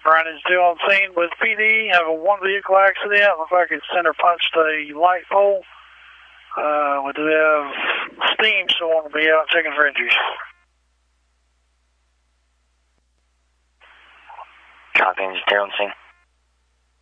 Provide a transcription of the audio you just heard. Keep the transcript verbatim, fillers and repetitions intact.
Brandon still on scene with P D. Have a one vehicle accident. Looks like it center punched a light pole. Uh, we do have steam, so I want to be out checking for injuries. Copy, still on scene.